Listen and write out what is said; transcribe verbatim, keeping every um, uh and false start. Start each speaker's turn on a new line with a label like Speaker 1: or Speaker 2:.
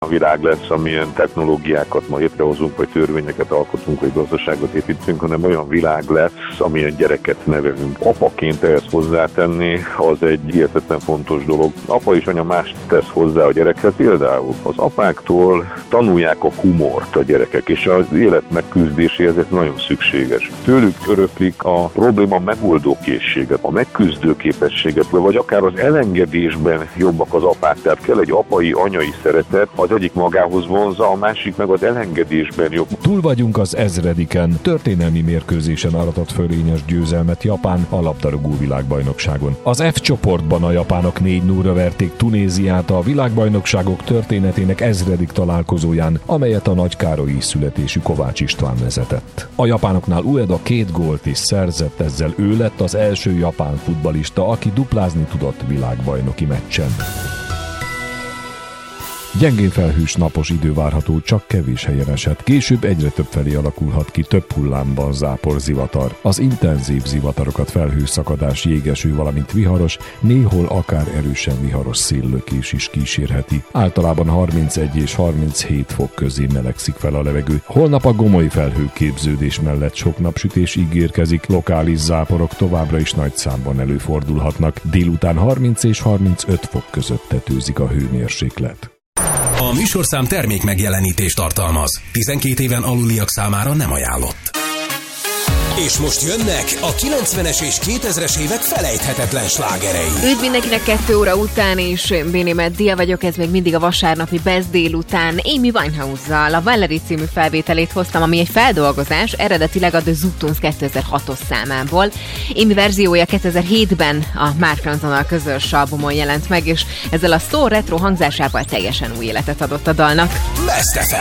Speaker 1: A világ lesz, amilyen technológiákat ma létrehozunk, vagy törvényeket alkotunk, vagy gazdaságot építünk, hanem olyan világ lesz, amilyen gyereket nevelünk. Apaként ehhez hozzátenni, az egy hihetetlen fontos dolog. Apa és anya mást tesz hozzá a gyerekhez, például az apáktól tanulják a humort a gyerekek, és az élet megküzdéséhez ez nagyon szükséges. Tőlük öröklik a probléma megoldó készséget, a megküzdő képességet, vagy akár az elengedésben jobbak az apák, tehát kell egy apai, anyai szeretet, az egyik magához vonza, a másik meg az elengedésben jobb.
Speaker 2: Túl vagyunk az ezrediken, történelmi mérkőzésen aratott fölényes győzelmet Japán a labdarúgó világbajnokságon. Az F csoportban a japánok négy nullra verték Tunéziát a világbajnokságok történetének ezredik találkozóján, amelyet a nagykárolyi születésű Kovács István vezetett. A japánoknál Ueda két gólt is szerzett, ezzel ő lett az első japán futballista, aki duplázni tudott világbajnoki meccsen. Gyengén felhős napos idő várható, csak kevés helyen esett. Később egyre több felé alakulhat ki több hullámban záporzivatar. Az intenzív zivatarokat felhőszakadás, jégeső, valamint viharos, néhol akár erősen viharos széllökés is kísérheti. Általában harmincegy és harminchét fok közé melegszik fel a levegő. Holnap a gomoly felhőképződés mellett sok napsütés ígérkezik, lokális záporok továbbra is nagy számban előfordulhatnak. Délután harminc és harmincöt fok között tetőzik a hőmérséklet.
Speaker 3: A műsorszám termék megjelenítést tartalmaz. tizenkét éven aluliak számára nem ajánlott. És most jönnek a kilencvenes és kétezres évek felejthetetlen slágerei.
Speaker 4: Üdv mindenkinek kettő óra után, és Béni Meddia vagyok, ez még mindig a vasárnapi Best délután. Amy Winehouse-zal a Valerie című felvételét hoztam, ami egy feldolgozás, eredetileg a The Zootoons kétezer-hatos számából. Amy verziója kétezer-hétben a Mark Ronsonnal közös albumon jelent meg, és ezzel a soul retro hangzásával teljesen új életet adott a dalnak.
Speaker 3: Best ef em.